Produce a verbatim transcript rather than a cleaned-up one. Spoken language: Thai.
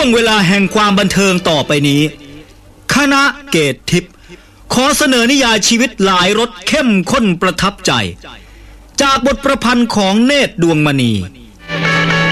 วงเวลาแห่งความบันเทิงต่อไปนี้คณะเกตทิพย์ขอเสนอนิยายชีวิตหลายรสเข้มข้นประทับใจจากบทประพันธ์ของเนตรดวงมณี